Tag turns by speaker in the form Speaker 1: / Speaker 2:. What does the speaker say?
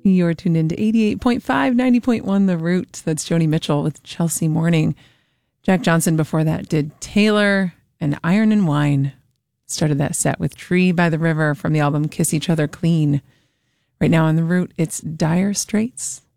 Speaker 1: You're tuned into 88.5, 90.1 The Root. That's Joni Mitchell with Chelsea Morning. Jack Johnson before that did Taylor and Iron and Wine. Started that set with Tree by the River from the album Kiss Each Other Clean. Right now on The Root, it's Dire Straits